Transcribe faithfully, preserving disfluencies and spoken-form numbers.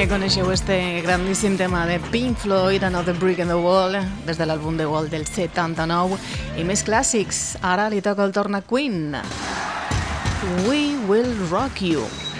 Ja coneixeu este grandíssim tema de Pink Floyd, Another Brick in the Wall, des de l'àlbum The Wall del setanta-nou, i més clàssics. Ara li toca el torn a Queen. We Will Rock You.